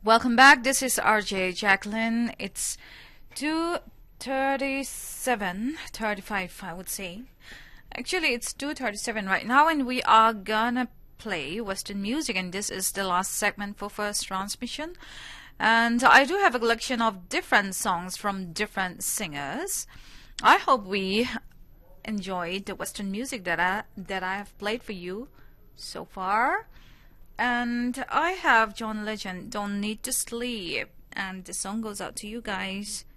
Welcome back. This is RJ Jacqueline. It's 2:37, 35, I would say. Actually, it's 2:37 right now, and we are gonna play Western music, and this is the last segment for first transmission. And I do have a collection of different songs from different singers. I hope we enjoyed the Western music that I have played for you so far. And I have John Legend, Don't Need to Sleep. And the song goes out to you guys.